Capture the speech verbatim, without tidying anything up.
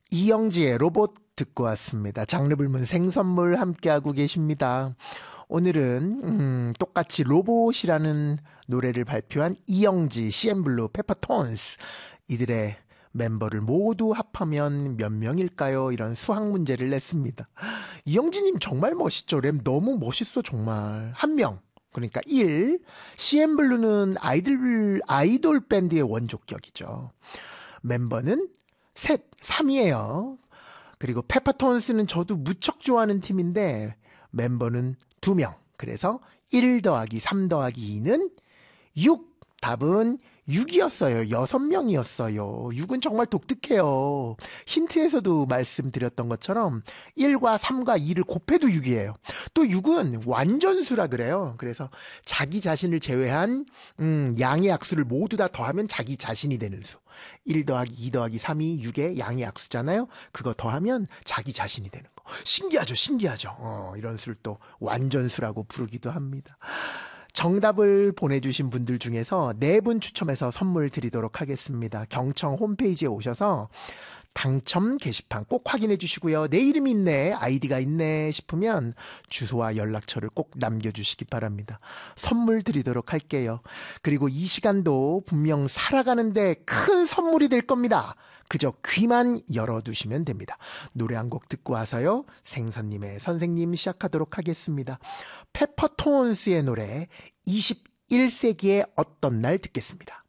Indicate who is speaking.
Speaker 1: 이영지의 로봇 듣고 왔습니다. 장르불문 생선물 함께하고 계십니다. 오늘은 음, 똑같이 로봇이라는 노래를 발표한 이영지, 씨엠블루, 페퍼톤스 이들의 멤버를 모두 합하면 몇 명일까요? 이런 수학 문제를 냈습니다. 이영지님 정말 멋있죠. 랩 너무 멋있어 정말. 한 명. 그러니까 일. 씨엠블루는 아이돌, 아이돌 밴드의 원조격이죠. 멤버는 셋, 삼이에요. 그리고 페퍼톤스는 저도 무척 좋아하는 팀인데 멤버는 두 명. 그래서 일 더하기 삼 더하기 이는 육. 답은 육이었어요. 여섯 명이었어요. 육은 정말 독특해요. 힌트에서도 말씀드렸던 것처럼 일과 삼과 이를 곱해도 육이에요. 또 육은 완전수라 그래요. 그래서 자기 자신을 제외한 음, 양의 약수를 모두 다 더하면 자기 자신이 되는 수. 일 더하기 이 더하기 삼이 육의 양의 약수잖아요. 그거 더하면 자기 자신이 되는 거. 신기하죠. 신기하죠. 어, 이런 수를 또 완전수라고 부르기도 합니다. 정답을 보내주신 분들 중에서 네 분 추첨해서 선물 드리도록 하겠습니다. 경청 홈페이지에 오셔서 당첨 게시판 꼭 확인해 주시고요. 내 이름이 있네, 아이디가 있네 싶으면 주소와 연락처를 꼭 남겨주시기 바랍니다. 선물 드리도록 할게요. 그리고 이 시간도 분명 살아가는데 큰 선물이 될 겁니다. 그저 귀만 열어두시면 됩니다. 노래 한 곡 듣고 와서요. 생선님의 선생님 시작하도록 하겠습니다. 페퍼톤스의 노래 이십일 세기의 어떤 날 듣겠습니다.